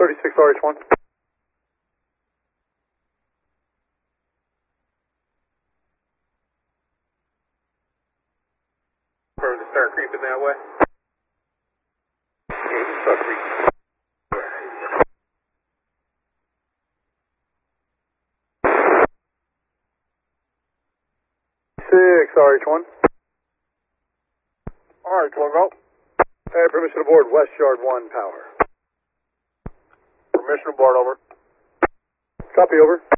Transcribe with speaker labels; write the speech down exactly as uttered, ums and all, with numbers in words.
Speaker 1: thirty-six R H one.
Speaker 2: For to start creeping that way. Yeah, start creeping.
Speaker 1: six R H one.
Speaker 2: R H one, go.
Speaker 1: Hey, permission aboard West Yard one, power.
Speaker 2: Permission aboard, over.
Speaker 1: Copy, over.